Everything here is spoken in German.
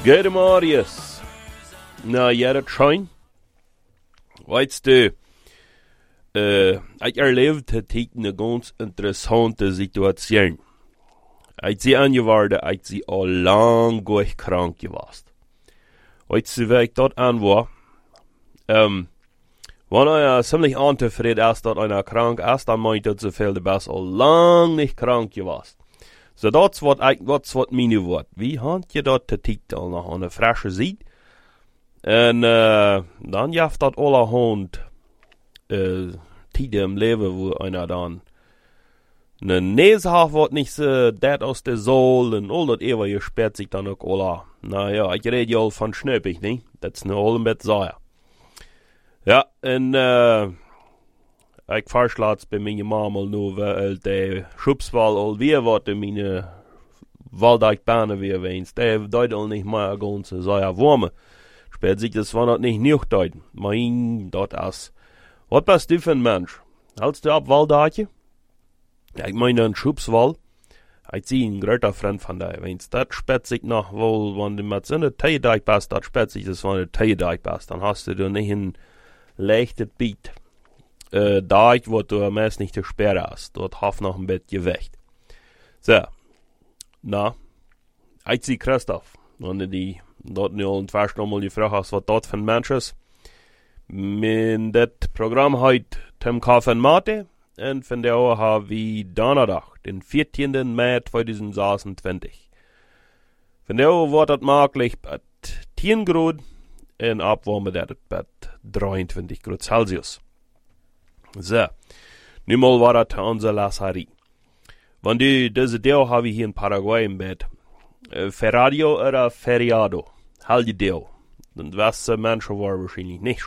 Gute Marius. Na, jeder trein. Weißt du, ich erlebte eine ganz interessante Situation. Als sie angeworden, als sie all lang gut krank gewesen. Weißt du, wer ich dort an war? Wenn einer ziemlich unzufrieden ist, dass einer krank ist, dann meint er zu viel, du bist all lang nicht krank gewesen. So, das wat meine Wort. Wie habt ihr dort den Titel noch eine frische Seite? Und, dann jaft dat allerhand, Titel im Leben, wo einer dann ne Nase hat, wat nicht so, dat aus der Soul, und all dat ewig sperrt sich dann auch alle. Naja, ich rede ja all von Schnöpig, ne? Das ist ne all ein bisschen sauer. Ja, und, ich verschlag's bei meiner Mama nur, weil der Schubswahl all wie wat in meine Waldeichbahnen wie erwähnt. Der deutet nicht mehr ganz so warme. Spät sich das war nicht deuten. Mein, dort ist. Was bist du für ein Mensch? Hältst du ab Waldeiche? Ja, ich meine ein Schubswall. Ich sehe ein großer Freund von dir erwähnt. Das spät sich noch wohl, wenn du mit so einer Teedeich bist, das spät sich das, wenn du Teedeich bist. Dann hast du nicht ein leichtes Beat. Deich, wo du am meisten nicht zu schwer hast. Dort hast noch ein bisschen Gewicht. So. Na, ich sehe Christoph. Wenn du die dort nicht fast nochmal gefragt hast, was dort für ein Mensch ist. Mit das Programm heute Tim Kaffee und Mate. Und von der Uhr haben wir Donnerstag, den 14. Mai 2026. Von der Uhr wird das möglich bei 10 Grad und Abwärme der bei 23 Grad Celsius. So, nun mal war das unsere Lasserie. Wenn du diese Deo habe ich hier in Paraguay im Bett. Feriado oder Feriado? Halbe Deo. Dann was Menschen war wahrscheinlich nicht